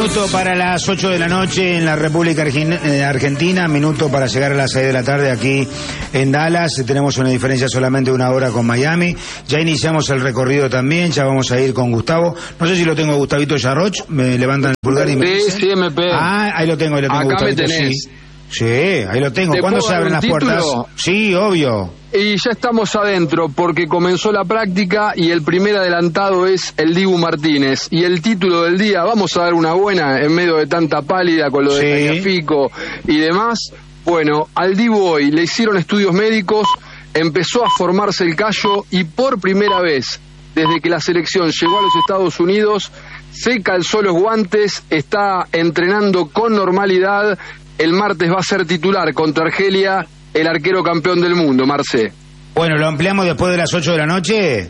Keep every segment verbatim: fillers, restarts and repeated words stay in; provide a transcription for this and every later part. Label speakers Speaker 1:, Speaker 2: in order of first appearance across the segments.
Speaker 1: Minuto para las ocho de la noche en la República Argentina, minuto para llegar a las seis de la tarde aquí en Dallas. Tenemos una diferencia solamente de una hora con Miami. Ya iniciamos el recorrido también, ya vamos a ir con Gustavo. No sé si lo tengo, Gustavito Yarroch, me levantan el pulgar y me dicen.
Speaker 2: Sí, sí, M P.
Speaker 1: Ah, ahí lo tengo, ahí lo tengo,
Speaker 2: acá
Speaker 1: Gustavito,
Speaker 2: me tenés.
Speaker 1: sí. Sí, ahí lo tengo. ¿Cuándo se abren las puertas? Sí, obvio.
Speaker 2: Y ya estamos adentro porque comenzó la práctica y el primer adelantado es el Dibu Martínez. Y el título del día, vamos a dar una buena en medio de tanta pálida con lo de
Speaker 1: Sí.
Speaker 2: Tagliafico y demás. Bueno, al Dibu hoy le hicieron estudios médicos, empezó a formarse el callo y por primera vez desde que la selección llegó a los Estados Unidos se calzó los guantes, está entrenando con normalidad. El martes va a ser titular contra Argelia, el arquero campeón del mundo, Marcé.
Speaker 1: Bueno, lo ampliamos después de las ocho de la noche.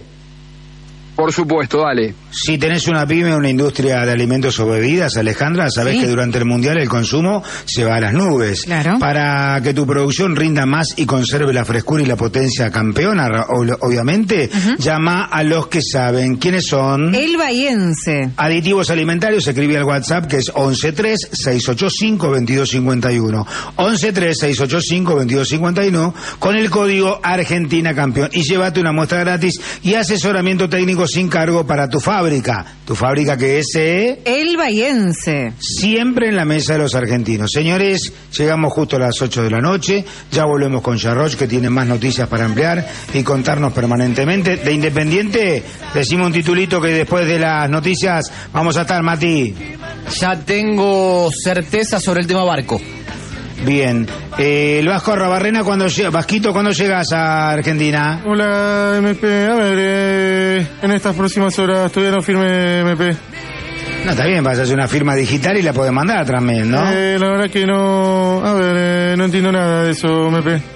Speaker 2: Por supuesto, dale.
Speaker 1: Si tenés una pyme, una industria de alimentos o bebidas, Alejandra, sabés
Speaker 3: Sí.
Speaker 1: que durante el Mundial el consumo se va a las nubes.
Speaker 3: Claro.
Speaker 1: Para que tu producción rinda más y conserve la frescura y la potencia campeona, o- obviamente, llama a los que saben. ¿Quiénes son?
Speaker 3: El Bahiense.
Speaker 1: Aditivos alimentarios, escribí al WhatsApp que es once tres seis ocho cinco veintidós cincuenta y uno. once tres seis ocho cinco veintidós cincuenta y uno con el código Argentina Campeón. Y llévate una muestra gratis y asesoramiento técnico sin cargo para tu fábrica. Tu fábrica que es eh,
Speaker 3: El Bahiense.
Speaker 1: siempre en la mesa de los argentinos. Señores, llegamos justo a las ocho de la noche. Ya volvemos con Yarroch, que tiene más noticias para ampliar y contarnos permanentemente. De Independiente, decimos un titulito que después de las noticias vamos a estar, Mati.
Speaker 4: Ya tengo certeza sobre el tema Barco.
Speaker 1: Bien. Eh, el Vasco Arrabarrena, cuando llega, Vasquito, ¿cuándo llegas a Argentina?
Speaker 5: Hola, M P. A ver, eh, en estas próximas horas todavía no firme M P.
Speaker 1: No, está bien, vas a hacer una firma digital y la podés mandar también, ¿no?
Speaker 5: Eh, la verdad que no... A ver, eh, no entiendo nada de eso, M P.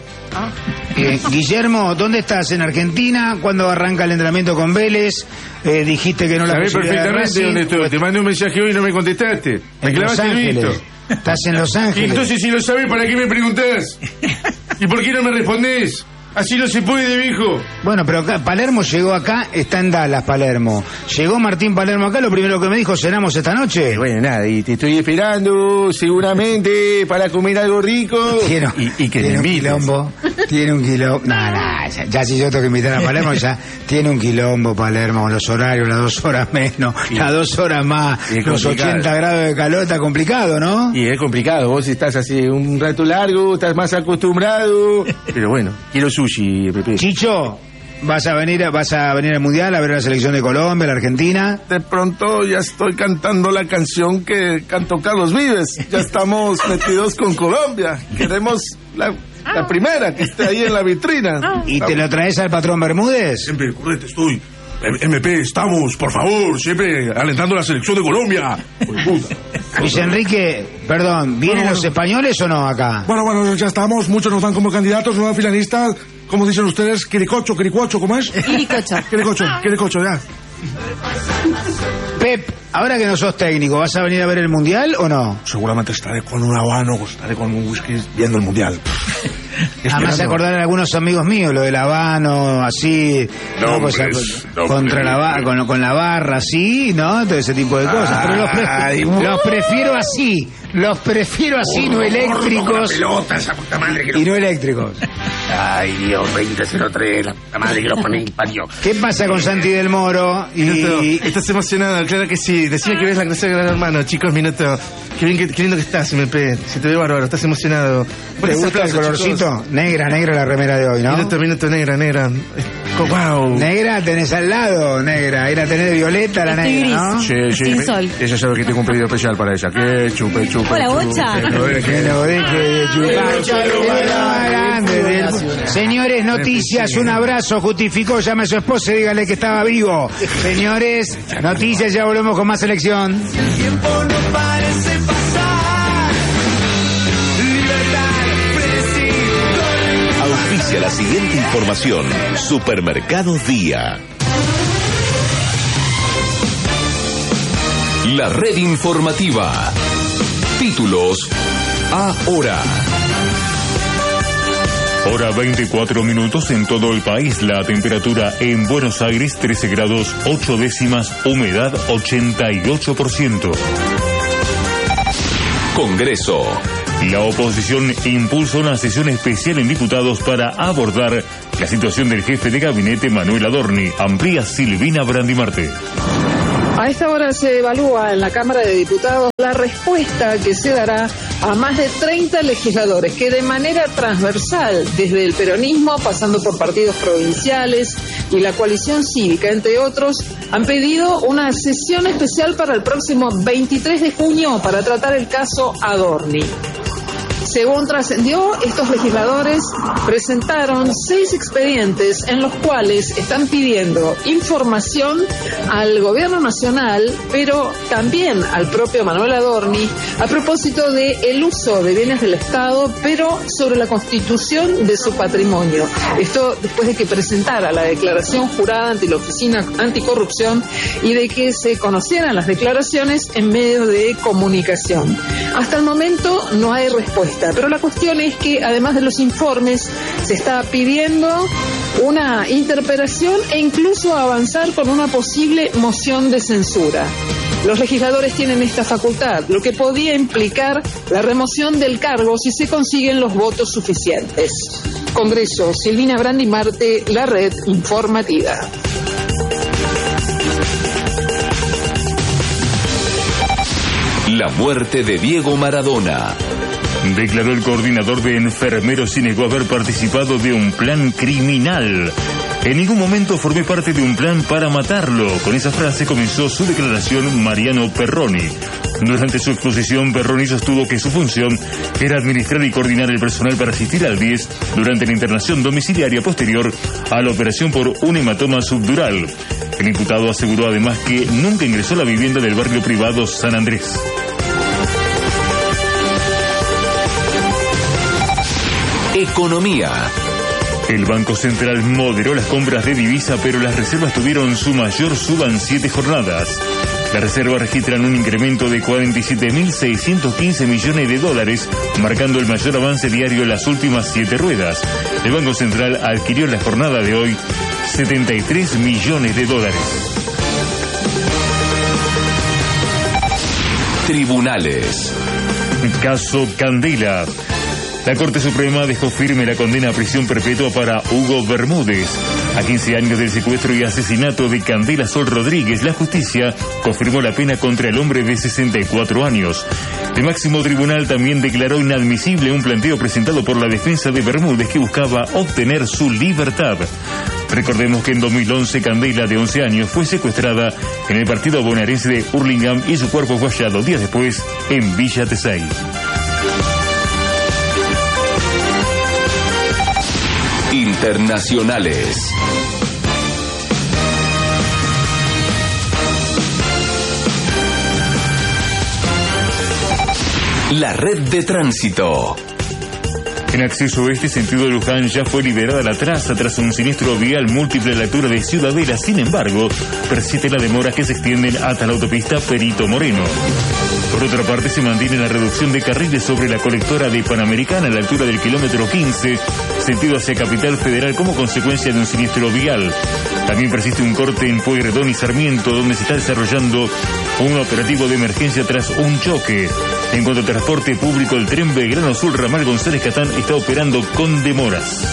Speaker 1: Bien. Guillermo, ¿dónde estás? ¿En Argentina? ¿Cuándo arranca el entrenamiento con Vélez? Eh, dijiste que no la
Speaker 5: Sabés
Speaker 1: posibilidad de
Speaker 5: perfectamente
Speaker 1: Racing.
Speaker 5: dónde estoy. Te mandé un mensaje hoy y no me contestaste. Me
Speaker 1: En Los
Speaker 5: clavaste el
Speaker 1: Ángeles.
Speaker 5: visto.
Speaker 1: Estás en Los
Speaker 5: Y
Speaker 1: Ángeles.
Speaker 5: entonces, si lo sabés, ¿para qué me preguntás? ¿Y por qué no me respondés? Así no se puede, viejo.
Speaker 1: Bueno, pero acá, Palermo llegó acá, está en Dallas, Palermo. Llegó Martín Palermo acá, lo primero que me dijo, ¿cenamos esta noche?
Speaker 5: Bueno, nada, y te estoy esperando seguramente para comer algo rico.
Speaker 1: Tiene,
Speaker 5: y, y que te
Speaker 1: tiene un
Speaker 5: invites.
Speaker 1: quilombo, tiene un quilombo. No, no, ya, ya si yo tengo que invitar a Palermo, ya tiene un quilombo Palermo, con los horarios, las dos horas menos, las dos horas más,
Speaker 5: Y es
Speaker 1: los
Speaker 5: complicado.
Speaker 1: ochenta grados de calor, está complicado, ¿no?
Speaker 5: Y es complicado, vos estás así un rato largo, estás más acostumbrado. Pero bueno, quiero sushi, Pepe.
Speaker 1: Chicho, ¿vas a venir, vas a venir al Mundial a ver la selección de Colombia, la Argentina?
Speaker 5: De pronto ya estoy cantando la canción que cantó Carlos Vives. Ya estamos metidos con Colombia. Queremos la, la primera que esté ahí en la vitrina.
Speaker 1: ¿Y te lo traes al patrón Bermúdez?
Speaker 6: Siempre, correcto, estoy. M P, estamos, por favor, siempre alentando la selección de Colombia. Por puta.
Speaker 1: Luis Enrique, perdón, ¿vienen
Speaker 6: Bueno,
Speaker 1: los
Speaker 6: bueno.
Speaker 1: españoles o no acá?
Speaker 6: Bueno, bueno, ya estamos, muchos nos dan como candidatos, nueva finalista. ¿Cómo dicen ustedes? Quiricocho, Quiricuocho, ¿cómo es?
Speaker 3: Quiricocho.
Speaker 6: Quiricocho, Quiricocho, ya.
Speaker 1: Pep, ahora que no sos técnico, ¿vas a venir a ver el Mundial o no?
Speaker 6: Seguramente estaré con un habano, o estaré con un whisky viendo el mundial.
Speaker 1: Además se acordaron algunos amigos míos, lo del habano, así, ¿no?
Speaker 6: Nombres,
Speaker 1: Pues,
Speaker 6: nombres.
Speaker 1: contra la ba- con, con la barra, así, ¿no? Todo ese tipo de cosas. Pero los, pre-
Speaker 6: Ay,
Speaker 1: los prefiero así, los prefiero así, no eléctricos
Speaker 6: Pelota, esa puta madre que
Speaker 1: y no eléctricos.
Speaker 6: Ay, Dios, veinte cero tres, la puta madre que lo pone y parió.
Speaker 1: ¿Qué pasa con Santi del Moro? Y,
Speaker 5: Estás emocionado, claro que sí. Decía que ves la clase de Gran Hermano, chicos, minuto. Qué bien, qué, qué lindo que estás, M P. Se te ve bárbaro, estás emocionado.
Speaker 1: ¿te gusta el colorcito? Negra, negra la remera de hoy, ¿no?
Speaker 5: Minuto, minuto, negra, negra. Wow.
Speaker 1: Negra tenés al lado, negra. Era tener violeta la
Speaker 3: Estoy
Speaker 1: negra, ¿no?
Speaker 3: gris.
Speaker 6: Sí, sí,
Speaker 3: Sin
Speaker 6: me-
Speaker 3: sol.
Speaker 6: ella sabe que tengo un pedido especial para ella. Que chupe, chupe.
Speaker 3: Hola,
Speaker 6: chupe.
Speaker 3: bocha.
Speaker 1: Que no deje de chupar. Grande del- Señores, noticias, un abrazo, justificó, llame a su esposa y dígale que estaba vivo. Señores, noticias, ya volvemos con más selección.
Speaker 7: Auspicia la siguiente información. Supermercado Día. La red informativa. Títulos ahora.
Speaker 8: Hora veinticuatro minutos en todo el país. La temperatura en Buenos Aires trece grados ocho décimas, humedad ochenta y ocho por ciento.
Speaker 7: Congreso.
Speaker 8: La oposición impulsa una sesión especial en diputados para abordar la situación del jefe de gabinete Manuel Adorni. Amplía Silvina Brandimarte.
Speaker 9: A esta hora se evalúa en la Cámara de Diputados la respuesta que se dará a más de treinta legisladores que de manera transversal, desde el peronismo, pasando por partidos provinciales y la coalición cívica, entre otros, han pedido una sesión especial para el próximo veintitrés de junio para tratar el caso Adorni. Según trascendió, estos legisladores presentaron seis expedientes en los cuales están pidiendo información al gobierno nacional, pero también al propio Manuel Adorni, a propósito del uso de bienes del Estado, pero sobre la constitución de su patrimonio. Esto después de que presentara la declaración jurada ante la Oficina Anticorrupción y de que se conocieran las declaraciones en medios de comunicación. Hasta el momento no hay respuesta. Pero la cuestión es que, además de los informes, se está pidiendo una interpelación e incluso avanzar con una posible moción de censura. Los legisladores tienen esta facultad, lo que podía implicar la remoción del cargo si se consiguen los votos suficientes. Congreso, Silvina Brandimarte, La Red Informativa.
Speaker 7: La muerte de Diego Maradona.
Speaker 8: Declaró el coordinador de enfermeros sin negó haber participado de un plan criminal. En ningún momento formé parte de un plan para matarlo. Con esa frase comenzó su declaración Mariano Perroni. Durante su exposición, Perroni sostuvo que su función era administrar y coordinar el personal para asistir al diez durante la internación domiciliaria posterior a la operación por un hematoma subdural. El imputado aseguró además que nunca ingresó a la vivienda del barrio privado San Andrés.
Speaker 7: Economía.
Speaker 8: El Banco Central moderó las compras de divisa, pero las reservas tuvieron su mayor suba en siete jornadas. Las reservas registran un incremento de cuarenta y siete mil seiscientos quince millones de dólares, marcando el mayor avance diario en las últimas siete ruedas. El Banco Central adquirió en la jornada de hoy setenta y tres millones de dólares.
Speaker 7: Tribunales.
Speaker 8: Caso Candela. La Corte Suprema dejó firme la condena a prisión perpetua para Hugo Bermúdez. A quince años del secuestro y asesinato de Candela Sol Rodríguez, la justicia confirmó la pena contra el hombre de sesenta y cuatro años. El máximo tribunal también declaró inadmisible un planteo presentado por la defensa de Bermúdez que buscaba obtener su libertad. Recordemos que en dos mil once Candela, de once años, fue secuestrada en el partido bonaerense de Hurlingham y su cuerpo fue hallado días después en Villa Tesey.
Speaker 7: Internacionales. La red de tránsito.
Speaker 8: En acceso oeste, sentido Luján, ya fue liberada la traza tras un siniestro vial múltiple a la altura de Ciudadela. Sin embargo, persiste la demora que se extienden hasta la autopista Perito Moreno. Por otra parte, se mantiene la reducción de carriles sobre la colectora de Panamericana a la altura del kilómetro quince, sentido hacia Capital Federal, como consecuencia de un siniestro vial. También persiste un corte en Pueyrredón y Sarmiento, donde se está desarrollando un operativo de emergencia tras un choque. En cuanto a transporte público, el tren Belgrano Sur Ramal González Catán está operando con demoras.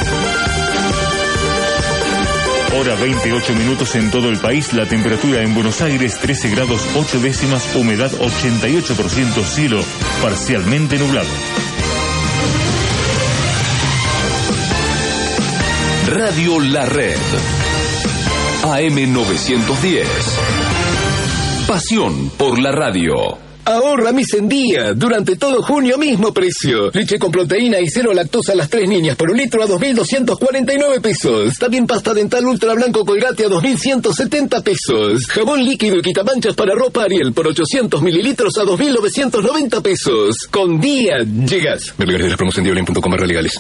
Speaker 8: Hora veintiocho minutos en todo el país. La temperatura en Buenos Aires trece grados ocho décimas, humedad ochenta y ocho por ciento, cielo parcialmente nublado.
Speaker 7: Radio La Red. A M novecientos diez. Pasión por la radio.
Speaker 10: Ahorra mis en día. Durante todo junio, mismo precio. Leche con proteína y cero lactosa a las tres niñas por un litro a dos mil doscientos cuarenta y nueve pesos. También pasta dental ultra blanco Colgate a dos mil ciento setenta pesos. Jabón líquido y quitamanchas para ropa Ariel por ochocientos mililitros a dos mil novecientos noventa pesos. Con día llegas. Ver lugares de la promoción de Diolin punto com barra legales.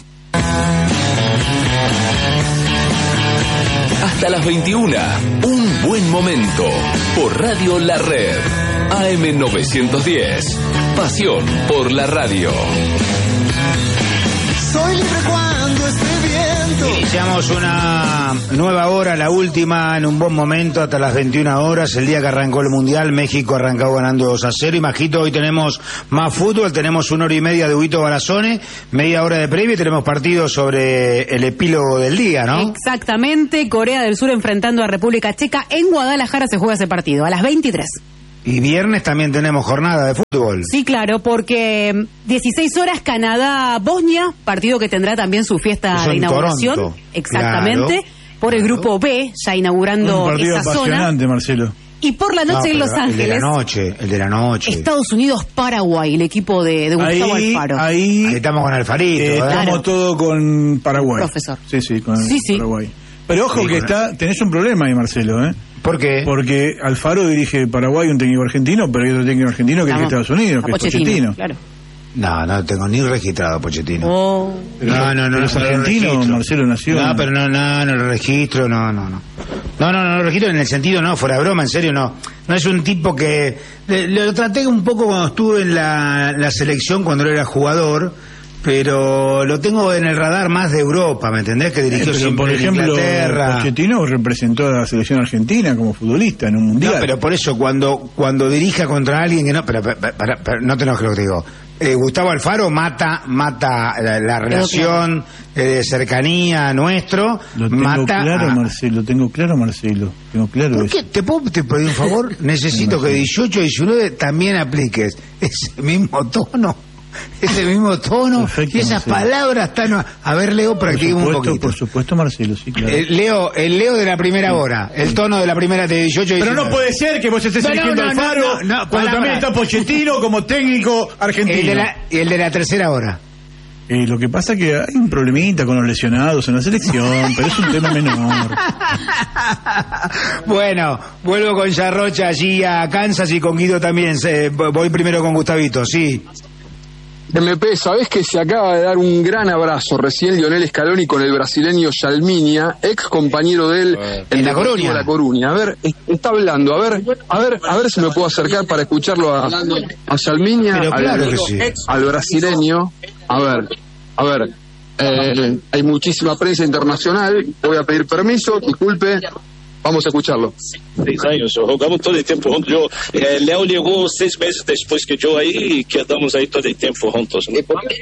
Speaker 7: Hasta las veintiuna. Un buen momento. Por Radio La Red. A M novecientos diez. Pasión por la radio.
Speaker 11: Soy libre cuando esté bien.
Speaker 5: Fabito.
Speaker 1: Iniciamos una nueva hora, la última, en un buen momento, hasta las veintiuna horas, el día que arrancó el Mundial. México arrancó ganando dos a cero. Y Majito, hoy tenemos más fútbol, tenemos una hora y media de Huguito Barazone, media hora de previa y tenemos partidos sobre el epílogo del día, ¿no?
Speaker 3: Exactamente, Corea del Sur enfrentando a República Checa. En Guadalajara se juega ese partido, a las veintitrés.
Speaker 1: Y viernes también tenemos jornada de fútbol.
Speaker 3: Sí, claro, porque dieciséis horas Canadá-Bosnia, partido que tendrá también su fiesta
Speaker 1: Eso
Speaker 3: de
Speaker 1: en
Speaker 3: inauguración.
Speaker 1: Toronto.
Speaker 3: Exactamente,
Speaker 1: Claro,
Speaker 3: por el grupo B, ya inaugurando
Speaker 11: Un partido
Speaker 3: esa zona.
Speaker 11: apasionante, Marcelo.
Speaker 3: Y por la noche
Speaker 1: No,
Speaker 3: en Los
Speaker 1: pero
Speaker 3: Ángeles,
Speaker 1: El de la noche, el de la noche.
Speaker 3: Estados Unidos-Paraguay, el equipo de, de Gustavo
Speaker 11: Ahí,
Speaker 3: Alfaro.
Speaker 11: ahí
Speaker 1: Ahí estamos con Alfarito,
Speaker 11: eh,
Speaker 1: ¿verdad?
Speaker 11: estamos
Speaker 3: Claro.
Speaker 11: todo con Paraguay.
Speaker 3: Profesor.
Speaker 11: Sí, sí, con
Speaker 3: Sí, sí.
Speaker 11: Paraguay. Pero ojo
Speaker 1: Sí,
Speaker 11: que
Speaker 1: con-
Speaker 11: está, tenés un problema ahí, Marcelo, ¿eh?
Speaker 1: ¿Por qué?
Speaker 11: Porque Alfaro dirige Paraguay, un técnico argentino, pero hay otro técnico argentino que es de
Speaker 3: Estamos-
Speaker 11: Estados Unidos, que
Speaker 3: a
Speaker 11: es Pochettino.
Speaker 3: Claro.
Speaker 1: No, no tengo ni registrado Pochettino.
Speaker 3: Oh.
Speaker 11: Pero-
Speaker 1: No, no, no.
Speaker 11: pero es
Speaker 1: no lo
Speaker 11: argentino,
Speaker 1: registro.
Speaker 11: Marcelo nació.
Speaker 1: No, pero no, no, no lo registro, no, no, no. No, no, no lo registro en el sentido, no, fuera de broma, en serio, no. No es un tipo que... le- Lo traté un poco cuando estuve en la, la selección, cuando él era jugador, pero lo tengo en el radar más de Europa, ¿me entendés? Que
Speaker 11: Eh,
Speaker 1: dirigió
Speaker 11: pero,
Speaker 1: siempre
Speaker 11: por
Speaker 1: en
Speaker 11: ejemplo,
Speaker 1: Inglaterra.
Speaker 11: Pochettino representó a la selección argentina como futbolista en un mundial.
Speaker 1: No, pero por eso, cuando cuando dirija contra alguien que no... Pero, pero- pero- pero no te enojes lo que te digo. Eh, Gustavo Alfaro mata mata la, la relación eh, de cercanía nuestro,
Speaker 11: Lo tengo
Speaker 1: mata
Speaker 11: claro,
Speaker 1: a-
Speaker 11: Marcelo, tengo claro, Marcelo. Tengo claro
Speaker 1: ¿Por
Speaker 11: eso.
Speaker 1: qué? ¿Te puedo te pedir un favor? Necesito que dieciocho y diecinueve también apliques ese mismo tono, ese mismo tono
Speaker 11: Perfecto,
Speaker 1: y esas
Speaker 11: Marcelo.
Speaker 1: palabras tan... A ver, Leo,
Speaker 11: Por
Speaker 1: practiquemos un
Speaker 11: supuesto,
Speaker 1: poquito.
Speaker 11: por supuesto, Marcelo, sí, claro.
Speaker 1: Eh, Leo, el Leo de la primera hora, el tono de la primera de dieciocho y
Speaker 11: Pero no
Speaker 1: diecinueve.
Speaker 11: puede ser que vos estés
Speaker 1: No, no,
Speaker 11: eligiendo
Speaker 1: no,
Speaker 11: al
Speaker 1: no,
Speaker 11: Faro
Speaker 1: no, no,
Speaker 11: cuando
Speaker 1: pará,
Speaker 11: también
Speaker 1: pará.
Speaker 11: está Pochettino como técnico argentino.
Speaker 1: El de la, y el de la tercera hora.
Speaker 11: Eh, lo que pasa es que hay un problemita con los lesionados en la selección, pero es un tema menor.
Speaker 1: Bueno, vuelvo con Yarrocha allí a Kansas y con Guido también. Se- voy primero con Gustavito, sí.
Speaker 2: M P, ¿sabés que se acaba de dar un gran abrazo recién Lionel Scaloni con el brasileño Salminia, ex compañero de él
Speaker 1: En La
Speaker 2: Deportivo
Speaker 1: Coruña.
Speaker 2: La Coruña? A ver, es- está hablando, a ver, a ver, a ver si me puedo acercar para escucharlo a, a Salminia,
Speaker 1: Pero
Speaker 2: al,
Speaker 1: claro que sí.
Speaker 2: al brasileño. A ver, a ver, eh, hay muchísima prensa internacional, voy a pedir permiso, disculpe, vamos a escucharlo.
Speaker 12: Seis años, jugamos todo el tiempo juntos. Yo, eh, Leo llegó seis meses después que yo ahí y quedamos ahí todo el tiempo juntos. ¿no?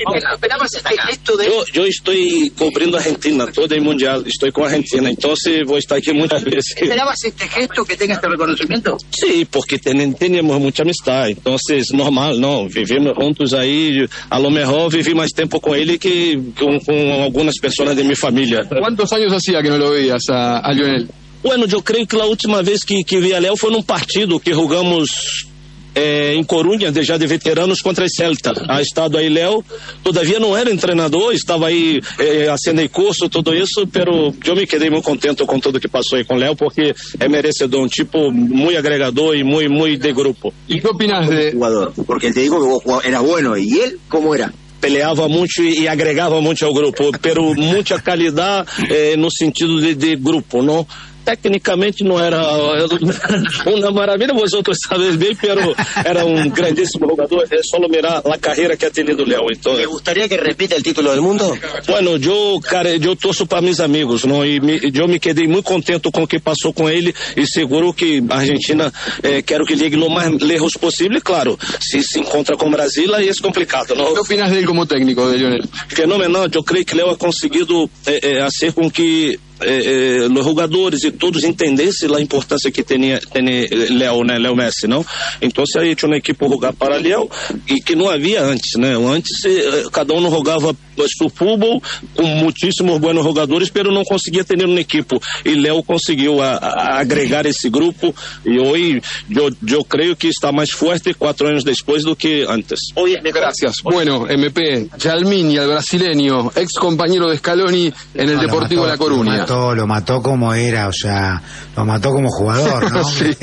Speaker 12: Yo, yo estoy cubriendo Argentina, todo el mundial, estoy con Argentina, entonces voy a estar aquí muchas veces.
Speaker 13: ¿Esperabas este gesto, que tenga este reconocimiento?
Speaker 12: Sí, porque ten, teníamos mucha amistad, entonces normal, ¿no? Vivimos juntos ahí, a lo mejor viví más tiempo con él que con, con algunas personas de mi familia.
Speaker 2: ¿Cuántos años hacía que no lo veías a, a Lionel?
Speaker 12: Bueno, eu creio que a última vez que, que vi a Léo foi num partido que jogamos é, em Corunha, de, já de veteranos, contra a Celta. Ha estado aí Léo, todavia não era treinador, estava aí é, fazendo aí curso, tudo isso, pero eu me quedei muito contente com tudo que passou aí com o Léo, porque é merecedor, um tipo muito agregador e muito, muito de grupo.
Speaker 2: ¿Y qué opinas de...?
Speaker 13: Jugador, porque te digo que vos jugabas- eras bueno, ¿y él cómo era?
Speaker 12: Peleava muito e, e agregava muito ao grupo, pero muita qualidade eh, no sentido de, de grupo, não? Tecnicamente não era uma maravilha, vosotros sabes bem, pero era um grandíssimo jogador, é só mirar a carreira que ha tenido Léo. Então,
Speaker 13: ¿Te gustaría que repita el título del mundo?
Speaker 12: bueno, eu, cara, eu torço para meus amigos, não? E me, eu me quedei muito contente com o que passou com ele e seguro que a Argentina eh, quero que llegue o mais lejos possível. Claro, se se encontra com o Brasil aí é complicado, não?
Speaker 2: ¿Qué opinas de él como técnico, de Lionel?
Speaker 12: Fenomenal, eu creio que Léo ha conseguido eh, eh, fazer com que eh, eh, os jogadores e todos entendessem a importância que tinha, tinha Léo, né, Léo Messi, não? Então, se aí tinha uma equipe jogar para Léo e que não havia antes, né? Antes eh, cada um jogava seu futebol com muitíssimos bons jogadores, pero não conseguia ter uma equipe. E Léo conseguiu a, a agregar esse grupo e hoje eu, eu creio que está mais forte quatro anos depois do que antes.
Speaker 2: Gracias. Bueno, M P, Salminia, el brasileño, ex compañero de Scaloni en el
Speaker 1: No, lo
Speaker 2: Deportivo
Speaker 1: mató,
Speaker 2: La Coruña.
Speaker 1: Lo mató, lo mató como era, o sea, lo mató como jugador, ¿no?
Speaker 2: Sí.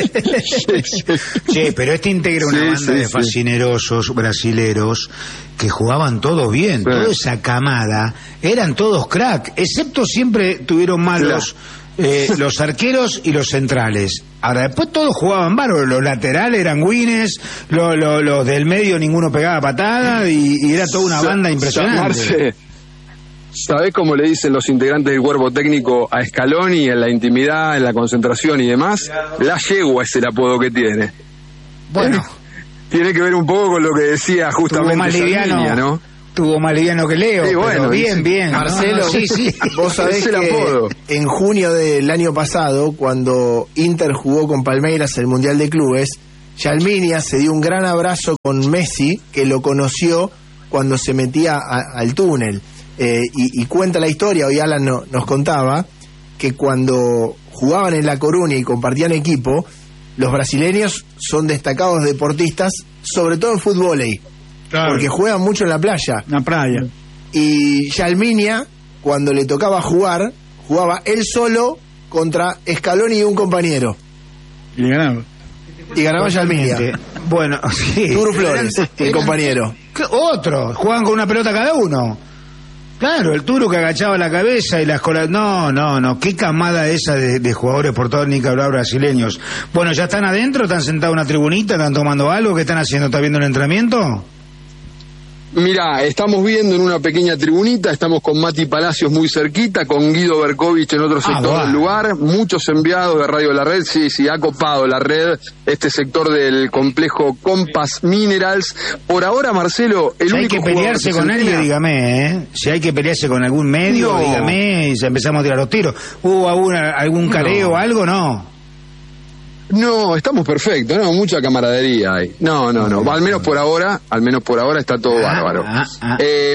Speaker 1: Sí, pero este integra una
Speaker 2: Sí,
Speaker 1: banda
Speaker 2: sí,
Speaker 1: de
Speaker 2: sí.
Speaker 1: fascinerosos brasileros que jugaban todos bien, toda esa camada, eran todos crack, excepto siempre tuvieron malos eh, los arqueros y los centrales. Ahora, después todos jugaban bárbaro, los laterales eran wines, los, los, los del medio ninguno pegaba patada y, y era toda una banda impresionante.
Speaker 2: Marce, ¿Sabés cómo le dicen los integrantes del cuerpo técnico a Scaloni en la intimidad, en la concentración y demás? La yegua es el apodo que tiene.
Speaker 1: Bueno.
Speaker 2: Tiene que ver un poco con lo que decía justamente
Speaker 1: más liviano,
Speaker 2: Sarminia, ¿no?
Speaker 1: Tuvo más liviano que Leo,
Speaker 2: sí, bueno,
Speaker 1: pero bien,
Speaker 2: dice,
Speaker 1: bien.
Speaker 14: Marcelo,
Speaker 1: no, no, sí, sí.
Speaker 14: vos sabés que en junio del año pasado, cuando Inter jugó con Palmeiras el Mundial de Clubes, Yalminia se dio un gran abrazo con Messi, que lo conoció cuando se metía a, al túnel. Eh, y, y cuenta la historia, hoy Alan no, nos contaba, que cuando jugaban en La Coruña y compartían equipo, los brasileños son destacados deportistas, sobre todo en fútbol, claro, porque juegan mucho en la playa.
Speaker 11: En la playa.
Speaker 14: Y Yalminia, cuando le tocaba jugar, jugaba él solo contra Scaloni y un compañero.
Speaker 11: Y le ganaba.
Speaker 14: Y ganaba Yalminia.
Speaker 1: Bueno, sí.
Speaker 14: Turu Flores, el compañero.
Speaker 1: Otro, juegan con una pelota cada uno. Claro, el Turu que agachaba la cabeza y las colas. No, no, no. Qué camada esa de, de jugadores por todo Nicaragua brasileños. Bueno, ¿ya están adentro? ¿Están sentados en una tribunita? ¿Están tomando algo? ¿Qué están haciendo? ¿Están viendo el entrenamiento?
Speaker 2: Mirá, estamos viendo en una pequeña tribunita, estamos con Mati Palacios muy cerquita, con Guido Berkovich en otro sector ah, del lugar, muchos enviados de Radio La Red, sí, sí, ha copado la red, este sector del complejo Compass Minerals. Por ahora, Marcelo, el
Speaker 1: si
Speaker 2: único
Speaker 1: hay que pelearse con alguien, entrena... dígame, ¿eh? Si hay que pelearse con algún medio, no. dígame, y ya empezamos a tirar los tiros. ¿Hubo alguna, algún careo o no. algo? No.
Speaker 2: No, estamos perfectos, no, mucha camaradería hay. No, no, no, al menos por ahora, al menos por ahora está todo bárbaro. Ah, ah, ah. Eh,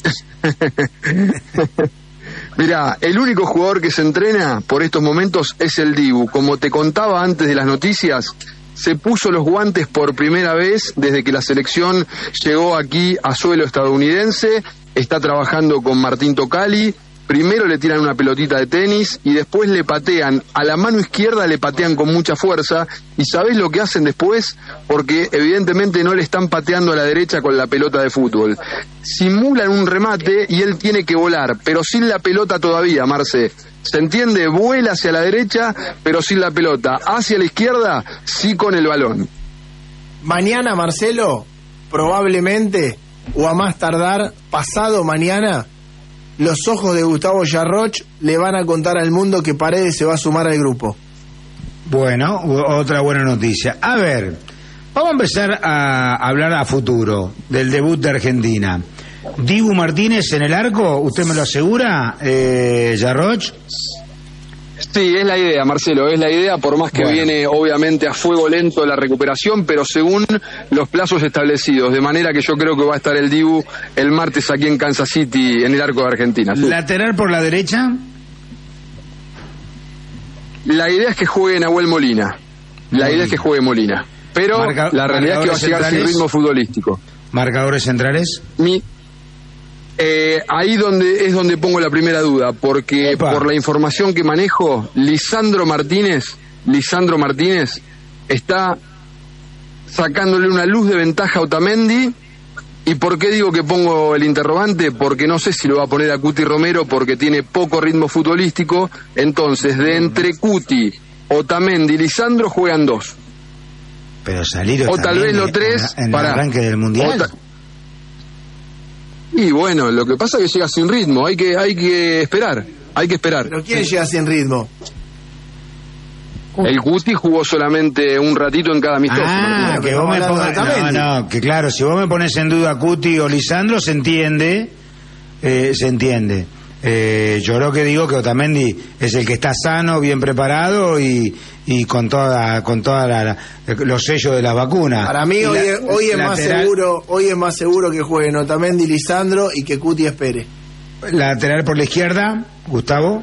Speaker 2: Mirá, el único jugador que se entrena por estos momentos es el Dibu. Como te contaba antes de las noticias, se puso los guantes por primera vez desde que la selección llegó aquí a suelo estadounidense. Está trabajando con Martín Tocali. Primero le tiran una pelotita de tenis y después le patean a la mano izquierda, le patean con mucha fuerza. ¿Y sabés lo que hacen después? Porque evidentemente no le están pateando a la derecha con la pelota de fútbol. Simulan un remate y él tiene que volar, pero sin la pelota todavía, Marce. ¿Se entiende? Vuela hacia la derecha, pero sin la pelota. Hacia la izquierda, sí con el balón.
Speaker 14: Mañana, Marcelo, probablemente, o a más tardar, pasado mañana, los ojos de Gustavo Yarroch le van a contar al mundo que Paredes se va a sumar al grupo.
Speaker 1: Bueno, otra buena noticia. A ver, vamos a empezar a hablar a futuro del debut de Argentina. Dibu Martínez en el arco, ¿usted me lo asegura, eh, Yarroch?
Speaker 2: Sí, es la idea, Marcelo, es la idea, por más que bueno. viene obviamente a fuego lento la recuperación, pero según los plazos establecidos, de manera que yo creo que va a estar el Dibu el martes aquí en Kansas City, en el arco de Argentina. ¿Sí?
Speaker 1: ¿Lateral por la derecha?
Speaker 2: La idea es que juegue Nahuel Molina, la idea es que juegue Molina, pero Marca, la realidad es que va a llegar centrales, sin ritmo futbolístico.
Speaker 1: ¿Marcadores centrales?
Speaker 2: Mi... Eh, ahí donde es donde pongo la primera duda, porque Epa. por la información que manejo, Lisandro Martínez, Lisandro Martínez está sacándole una luz de ventaja a Otamendi. ¿Y por qué digo que pongo el interrogante? Porque no sé si lo va a poner a Cuti Romero porque tiene poco ritmo futbolístico. Entonces, de entre Cuti, Otamendi y Lisandro juegan dos.
Speaker 1: Pero salir
Speaker 2: o tal vez los tres
Speaker 1: en, en
Speaker 2: para
Speaker 1: el arranque del mundial.
Speaker 2: Ota... Y bueno, lo que pasa es que llega sin ritmo, hay que hay que esperar, hay que esperar.
Speaker 14: ¿Pero quién llega sin ritmo?
Speaker 2: El Cuti jugó solamente un ratito en cada amistoso.
Speaker 1: Ah, que vos me pongas... No, no, que claro, si vos me pones en duda a Cuti o Lisandro, se entiende, eh, se entiende. Eh, yo lo que digo que Otamendi es el que está sano, bien preparado y, y con toda con toda la, la, los sellos de la vacuna.
Speaker 14: Para mí hoy, la, es, hoy es más seguro, hoy es más seguro que jueguen Otamendi y Lisandro y que Cuti espere.
Speaker 1: Lateral por la izquierda, Gustavo.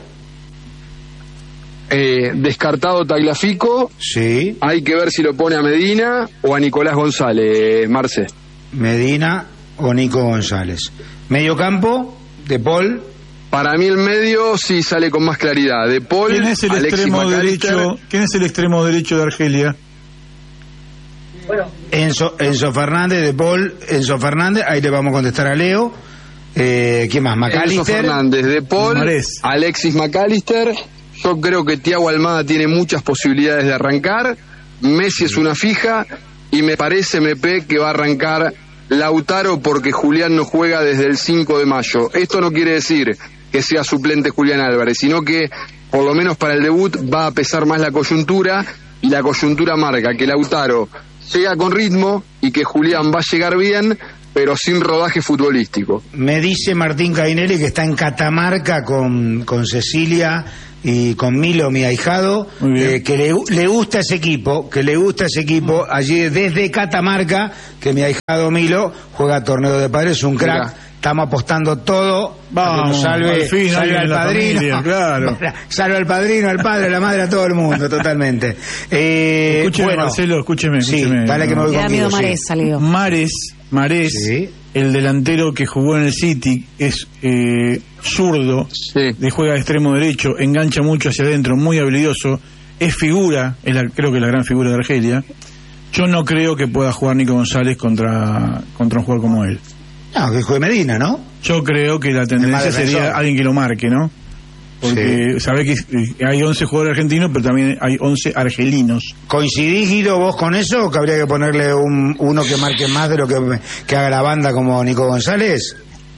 Speaker 2: Eh, descartado Tagliafico.
Speaker 1: Sí.
Speaker 2: Hay que ver si lo pone a Medina o a Nicolás González, Marce.
Speaker 1: Medina o Nico González. Medio campo, De Paul.
Speaker 2: Para mí el medio sí sale con más claridad. De Paul,
Speaker 11: ¿Quién es el
Speaker 2: Alexis
Speaker 11: extremo
Speaker 2: McAllister.
Speaker 11: derecho? ¿Quién es el extremo derecho de Argelia?
Speaker 1: Bueno, Enzo, Enzo Fernández, De Paul, Enzo Fernández. Ahí le vamos a contestar a Leo. Eh, ¿Quién más? McAllister.
Speaker 2: Enzo Fernández, De Paul, Marés. Alexis McAllister. Yo creo que Thiago Almada tiene muchas posibilidades de arrancar. Messi es una fija y me parece, M P, que va a arrancar Lautaro porque Julián no juega desde el cinco de mayo. Esto no quiere decir que sea suplente Julián Álvarez, sino que por lo menos para el debut va a pesar más la coyuntura, y la coyuntura marca que Lautaro llega con ritmo y que Julián va a llegar bien, pero sin rodaje futbolístico.
Speaker 1: Me dice Martín Cainelli que está en Catamarca con, con Cecilia y con Milo, mi ahijado, eh, que le, le gusta ese equipo, que le gusta ese equipo, allí desde Catamarca, que mi ahijado Milo juega torneo de padres, es un crack. Mira. Estamos apostando todo. Vamos, salve, al, fin, salve al padrino, familia, claro. Salve al padrino, al padre, a la madre, a todo el mundo, totalmente. Eh,
Speaker 11: escúcheme, bueno, Marcelo, escúcheme. escúcheme
Speaker 1: sí, dale que me voy contigo.
Speaker 3: Mares,
Speaker 1: sí.
Speaker 3: salió.
Speaker 11: Mares, Mares, sí. El delantero que jugó en el City, es eh, zurdo, sí. De juega de extremo derecho, engancha mucho hacia adentro, muy habilidoso, es figura, es la, creo que la gran figura de Argelia. Yo no creo que pueda jugar Nico González contra, contra un jugador como él.
Speaker 1: No, que juegue Medina, ¿no?
Speaker 11: Yo creo que la tendencia sería alguien que lo marque, ¿no? Porque sí. Sabe que hay once jugadores argentinos, pero también hay once argelinos.
Speaker 1: ¿Coincidís, Guido, vos con eso? ¿O que habría que ponerle un, uno que marque más de lo que, que haga la banda como Nico González?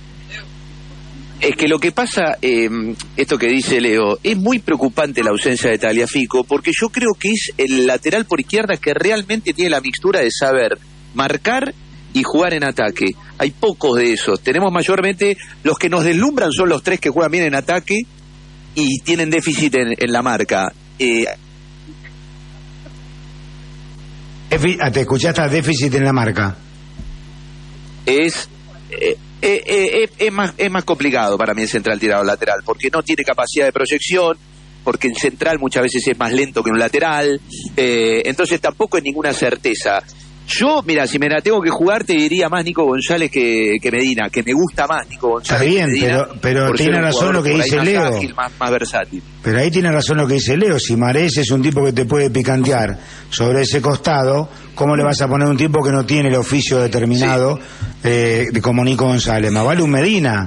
Speaker 15: Es que lo que pasa, eh, esto que dice Leo, es muy preocupante la ausencia de Tagliafico, porque yo creo que es el lateral por izquierda que realmente tiene la mixtura de saber marcar y jugar en ataque. Hay pocos de esos. Tenemos mayormente, los que nos deslumbran son los tres que juegan bien en ataque y tienen déficit en, en la marca. Eh,
Speaker 1: ¿Te escuchaste déficit en la marca?
Speaker 15: Es... Eh, Eh, eh, eh, es, más, es más complicado para mí el central tirado lateral, porque no tiene capacidad de proyección, porque el central muchas veces es más lento que un lateral, eh, entonces tampoco es ninguna certeza. Yo, mira, si me la tengo que jugar, te diría más Nico González que, que Medina, que me gusta más Nico González.
Speaker 1: Está bien,
Speaker 15: Medina,
Speaker 1: pero, pero tiene razón lo que dice
Speaker 15: más
Speaker 1: Leo.
Speaker 15: Ágil, más, más versátil.
Speaker 1: Pero ahí tiene razón lo que dice Leo. Si Mares es un tipo que te puede picantear sobre ese costado, ¿cómo le vas a poner un tipo que no tiene el oficio determinado, sí. eh, como Nico González? Más vale un Medina.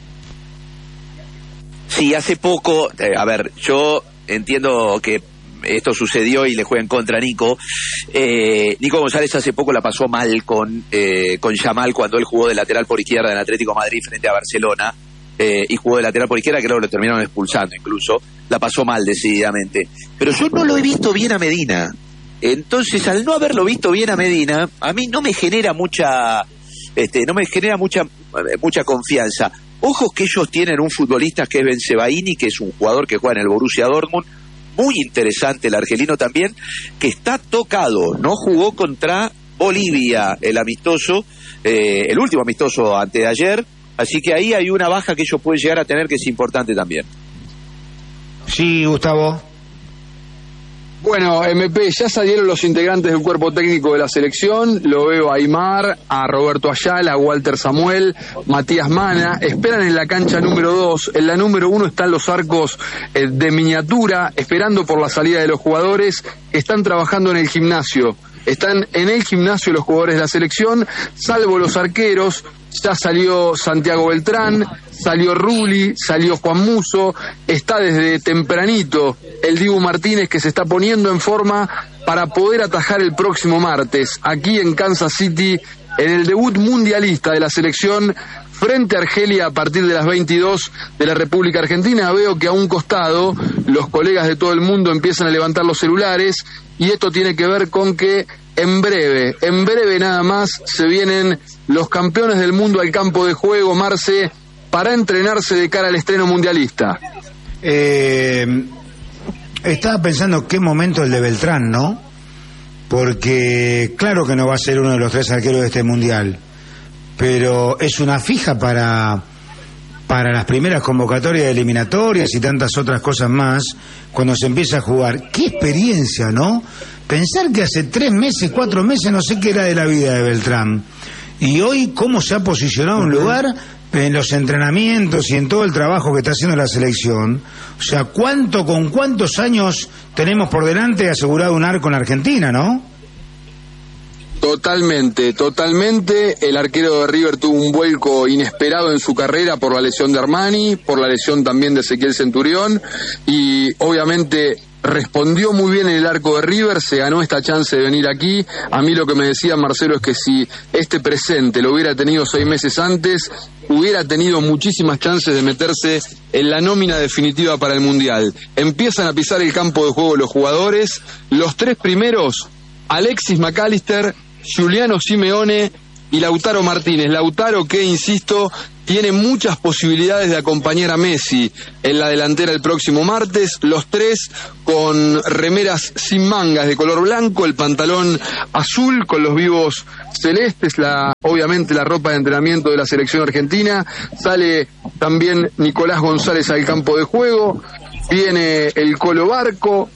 Speaker 15: Sí, hace poco, eh, a ver, yo entiendo que esto sucedió y le juega en contra a Nico. Eh, Nico González hace poco la pasó mal con eh, con Yamal cuando él jugó de lateral por izquierda en Atlético de Madrid frente a Barcelona, eh, y jugó de lateral por izquierda, creo que lo terminaron expulsando incluso. La pasó mal decididamente. Pero yo no lo he visto bien a Medina. Entonces, al no haberlo visto bien a Medina, a mí no me genera mucha este no me genera mucha mucha confianza. Ojo que ellos tienen un futbolista que es Bensebaini, que es un jugador que juega en el Borussia Dortmund, muy interesante, el argelino también, que está tocado, no jugó contra Bolivia el amistoso, eh, el último amistoso antes de ayer, así que ahí hay una baja que ellos pueden llegar a tener que es importante también.
Speaker 1: Sí, Gustavo.
Speaker 2: Bueno, M P, ya salieron los integrantes del cuerpo técnico de la selección, lo veo a Aymar, a Roberto Ayala, a Walter Samuel, Matías Mana, esperan en la cancha número dos, en la número uno están los arcos eh, de miniatura, esperando por la salida de los jugadores, están trabajando en el gimnasio, están en el gimnasio los jugadores de la selección, salvo los arqueros. Ya salió Santiago Beltrán, salió Rulli, salió Juan Musso, está desde tempranito el Dibu Martínez, que se está poniendo en forma para poder atajar el próximo martes, aquí en Kansas City, en el debut mundialista de la selección frente a Argelia a partir de las veintidós de la República Argentina. Veo que a un costado los colegas de todo el mundo empiezan a levantar los celulares, y esto tiene que ver con que en breve, en breve nada más, se vienen los campeones del mundo al campo de juego, Marce, para entrenarse de cara al estreno mundialista.
Speaker 1: Eh, estaba pensando qué momento el de Beltrán, ¿no? Porque claro que no va a ser uno de los tres arqueros de este mundial, pero es una fija para, para las primeras convocatorias eliminatorias y tantas otras cosas más, cuando se empieza a jugar. ¡Qué experiencia!, ¿no? Pensar que hace tres meses, cuatro meses, no sé qué era de la vida de Beltrán. Y hoy, cómo se ha posicionado en un lugar en los entrenamientos y en todo el trabajo que está haciendo la selección. O sea, ¿cuánto, con cuántos años tenemos por delante asegurado un arco en Argentina, no?
Speaker 2: Totalmente, totalmente. El arquero de River tuvo un vuelco inesperado en su carrera por la lesión de Armani, por la lesión también de Ezequiel Centurión, y obviamente respondió muy bien en el arco de River, se ganó esta chance de venir aquí. A mí lo que me decía Marcelo es que si este presente lo hubiera tenido seis meses antes, hubiera tenido muchísimas chances de meterse en la nómina definitiva para el Mundial. Empiezan a pisar el campo de juego los jugadores, los tres primeros, Alexis McAllister, Giuliano Simeone y Lautaro Martínez. Lautaro que, insisto, tiene muchas posibilidades de acompañar a Messi en la delantera el próximo martes, los tres con remeras sin mangas de color blanco, el pantalón azul con los vivos celestes, la, obviamente la ropa de entrenamiento de la selección argentina. Sale también Nicolás González al campo de juego, viene el Colo Barco,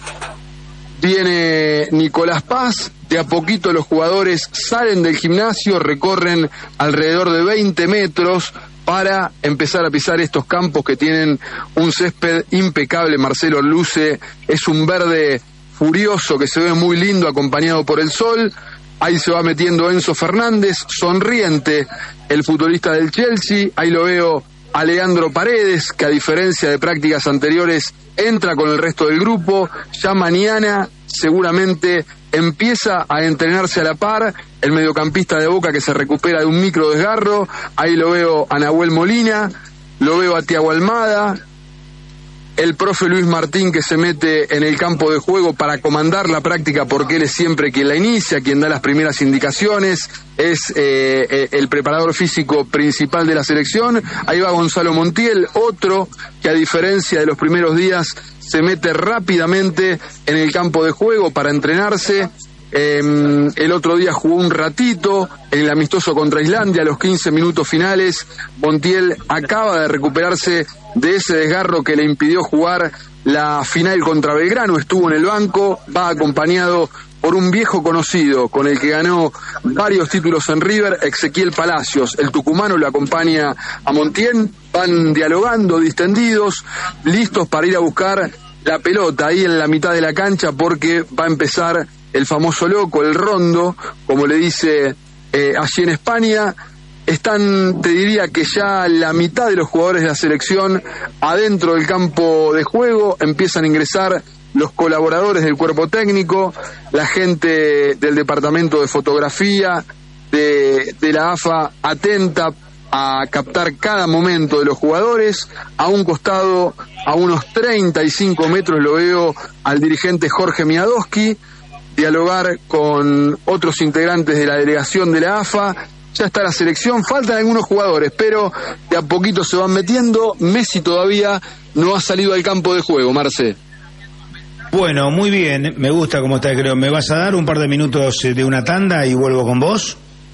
Speaker 2: viene Nicolás Paz. De a poquito los jugadores salen del gimnasio, recorren alrededor de veinte metros para empezar a pisar estos campos que tienen un césped impecable. Marcelo luce, es un verde furioso que se ve muy lindo acompañado por el sol. Ahí se va metiendo Enzo Fernández, sonriente el futbolista del Chelsea. Ahí lo veo a Leandro Paredes, que a diferencia de prácticas anteriores entra con el resto del grupo. Ya mañana seguramente empieza a entrenarse a la par el mediocampista de Boca, que se recupera de un micro desgarro. Ahí lo veo a Nahuel Molina, lo veo a Thiago Almada, el profe Luis Martín, que se mete en el campo de juego para comandar la práctica, porque él es siempre quien la inicia, quien da las primeras indicaciones, es eh, eh, el preparador físico principal de la selección. Ahí va Gonzalo Montiel, otro que a diferencia de los primeros días se mete rápidamente en el campo de juego para entrenarse. Eh, el otro día jugó un ratito en el amistoso contra Islandia, a los quince minutos finales. Montiel acaba de recuperarse de ese desgarro que le impidió jugar la final contra Belgrano, estuvo en el banco, va acompañado por un viejo conocido con el que ganó varios títulos en River, Ezequiel Palacios. El tucumano lo acompaña a Montiel, van dialogando, distendidos, listos para ir a buscar la pelota ahí en la mitad de la cancha, porque va a empezar el famoso loco, el rondo, como le dice eh, allí en España. Están, te diría que ya la mitad de los jugadores de la selección adentro del campo de juego, empiezan a ingresar los colaboradores del cuerpo técnico, la gente del departamento de fotografía, de, de la A F A, atenta a captar cada momento de los jugadores. A un costado, a unos treinta y cinco metros, lo veo al dirigente Jorge Miadowski dialogar con otros integrantes de la delegación de la A F A. Ya está la selección, faltan algunos jugadores, pero de a poquito se van metiendo. Messi todavía no ha salido al campo de juego, Marce.
Speaker 1: Bueno, muy bien, me gusta cómo está, creo. ¿Me vas a dar un par de minutos de una tanda y vuelvo con vos?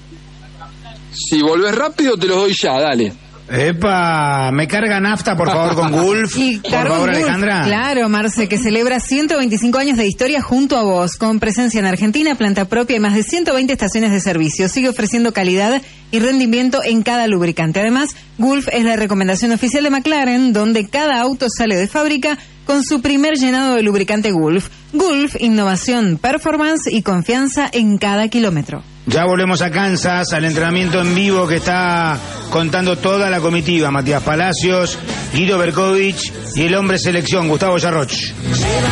Speaker 2: Si volvés rápido te los doy ya, dale.
Speaker 1: Epa, me carga nafta, por favor, con Gulf.
Speaker 3: Y
Speaker 1: por favor,
Speaker 3: Gulf,
Speaker 1: Alejandra.
Speaker 3: Claro, Marce, que celebra ciento veinticinco años de historia junto a vos, con presencia en Argentina, planta propia y más de ciento veinte estaciones de servicio. Sigue ofreciendo calidad y rendimiento en cada lubricante. Además, Gulf es la recomendación oficial de McLaren, donde cada auto sale de fábrica con su primer llenado de lubricante Gulf. Gulf, innovación, performance y confianza en cada kilómetro.
Speaker 1: Ya volvemos a Kansas, al entrenamiento en vivo que está contando toda la comitiva. Matías Palacios, Guido Berkovich y el hombre selección, Gustavo Yarroch.